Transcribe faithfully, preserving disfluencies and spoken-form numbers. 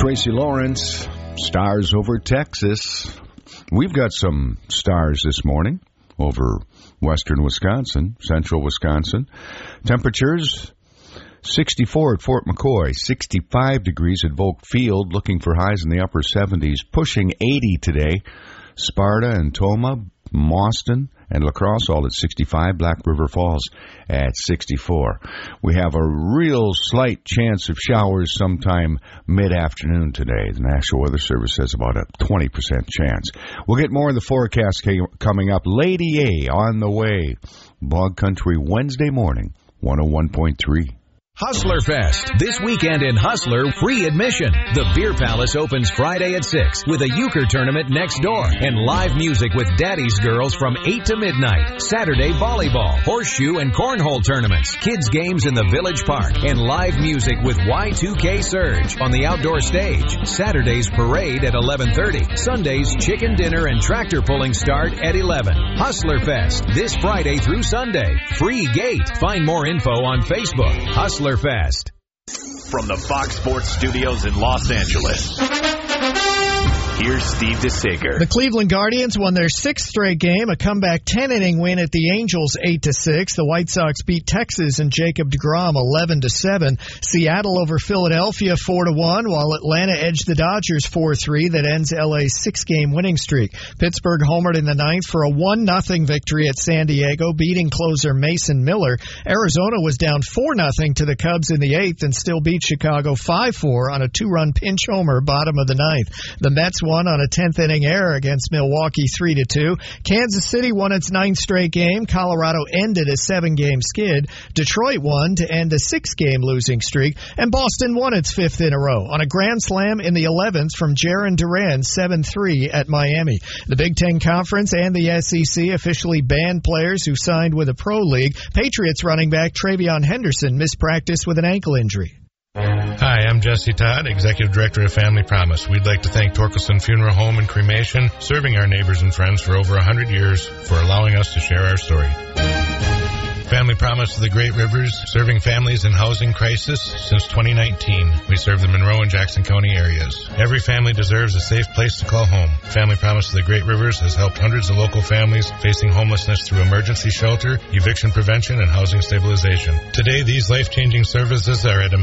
Tracy Lawrence, stars over Texas. We've got some stars this morning over western Wisconsin, central Wisconsin. Temperatures sixty-four at Fort McCoy, sixty-five degrees at Volk Field, looking for highs in the upper seventies, pushing eighty today. Sparta and Toma, Mauston, and La Crosse all at sixty-five, Black River Falls at sixty-four. We have a real slight chance of showers sometime mid-afternoon today. The National Weather Service says about a twenty percent chance. We'll get more of the forecast coming up. Lady A on the way. Bog Country Wednesday morning, one oh one point three. Hustler Fest. This weekend in Hustler, free admission. The Beer Palace opens Friday at six with a euchre tournament next door and live music with Daddy's Girls from eight to midnight. Saturday, volleyball, horseshoe, and cornhole tournaments. Kids games in the Village Park and live music with Y two K Surge on the outdoor stage. Saturday's parade at eleven thirty. Sunday's chicken dinner and tractor pulling start at eleven. Hustler Fest. This Friday through Sunday. Free gate. Find more info on Facebook. Hustler Fest. From the Fox Sports Studios in Los Angeles, here's Steve DeSager. The Cleveland Guardians won their sixth straight game, a comeback ten-inning win at the Angels eight to six. The White Sox beat Texas and Jacob deGrom eleven to seven. Seattle over Philadelphia four to one, while Atlanta edged the Dodgers four three. That ends L A's six-game winning streak. Pittsburgh homered in the ninth for a one nothing victory at San Diego, beating closer Mason Miller. Arizona was down four nothing to the Cubs in the eighth and still beat Chicago five four on a two-run pinch homer bottom of the ninth. The Mets won on a tenth-inning error against Milwaukee three to two. Kansas City won its ninth straight game. Colorado ended a seven-game skid. Detroit won to end a six-game losing streak. And Boston won its fifth in a row on a grand slam in the eleventh from Jarren Duran seven three at Miami. The Big Ten Conference and the S E C officially banned players who signed with a pro league. Patriots running back Travion Henderson missed practice with an ankle injury. Hi, I'm Jesse Todd, Executive Director of Family Promise. We'd like to thank Torkelson Funeral Home and Cremation, serving our neighbors and friends for over one hundred years, for allowing us to share our story. Family Promise of the Great Rivers, serving families in housing crisis since twenty nineteen. We serve the Monroe and Jackson County areas. Every family deserves a safe place to call home. Family Promise of the Great Rivers has helped hundreds of local families facing homelessness through emergency shelter, eviction prevention, and housing stabilization. Today, these life-changing services are at a